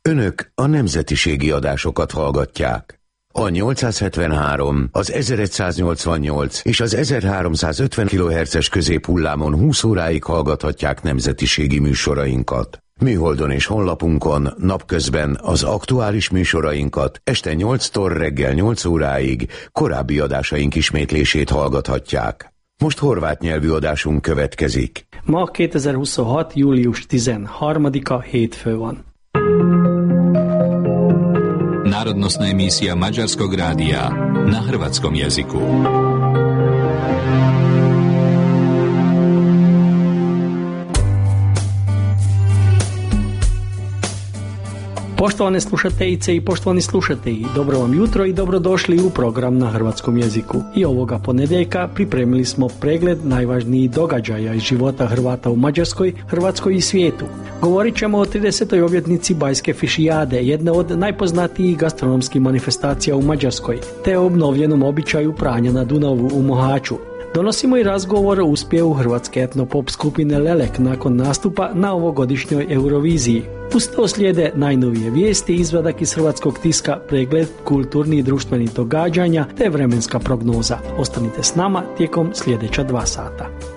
Önök a nemzetiségi adásokat hallgatják. A 873, az 1188 és az 1350 kHz középhullámon 20 óráig hallgathatják nemzetiségi műsorainkat. Műholdon és honlapunkon napközben az aktuális műsorainkat, este 8-tól reggel 8 óráig korábbi adásaink ismétlését hallgathatják. Most horvát nyelvű adásunk következik. Ma 2026. július 13. hétfő van. Národnostná emísia Maďarskog rádia na hrvatskom jazyku. Poštovane slušateljice i poštovani slušatelji, dobro vam jutro i dobrodošli u program na hrvatskom jeziku. I ovoga ponedjeljka pripremili smo pregled najvažnijih događaja iz života Hrvata u Mađarskoj, Hrvatskoj i svijetu. Govorit ćemo o 30. obljetnici Bajske fišijade, jedne od najpoznatijih gastronomskih manifestacija u Mađarskoj, te o obnovljenom običaju pranja na Dunavu u Mohaču. Donosimo i razgovor o uspjehu hrvatske etnopop skupine Lelek nakon nastupa na ovogodišnjoj Euroviziji. Uz to slijede najnovije vijesti, izvadak iz hrvatskog tiska, pregled kulturnih i društvenih događanja te vremenska prognoza. Ostanite s nama tijekom sljedeća 2 sata.